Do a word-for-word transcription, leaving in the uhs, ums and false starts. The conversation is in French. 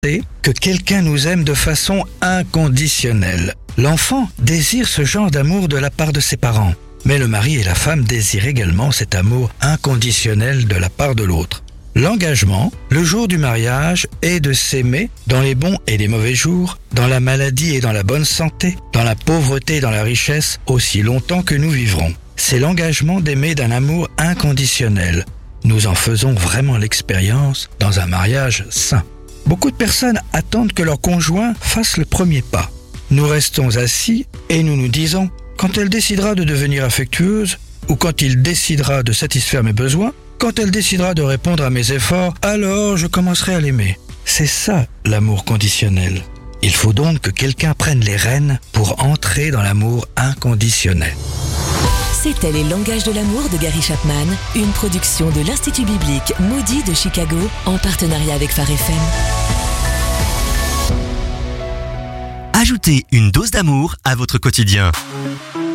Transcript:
C'est que quelqu'un nous aime de façon inconditionnelle. L'enfant désire ce genre d'amour de la part de ses parents, mais le mari et la femme désirent également cet amour inconditionnel de la part de l'autre. L'engagement, le jour du mariage, est de s'aimer dans les bons et les mauvais jours, dans la maladie et dans la bonne santé, dans la pauvreté et dans la richesse, aussi longtemps que nous vivrons. C'est l'engagement d'aimer d'un amour inconditionnel. Nous en faisons vraiment l'expérience dans un mariage sain. Beaucoup de personnes attendent que leur conjoint fasse le premier pas. Nous restons assis et nous nous disons, quand elle décidera de devenir affectueuse, ou quand il décidera de satisfaire mes besoins, quand elle décidera de répondre à mes efforts, alors je commencerai à l'aimer. C'est ça l'amour conditionnel. Il faut donc que quelqu'un prenne les rênes pour entrer dans l'amour inconditionnel. C'était Les Langages de l'amour de Gary Chapman, une production de l'Institut biblique Moody de Chicago en partenariat avec Phare F M. Ajoutez une dose d'amour à votre quotidien.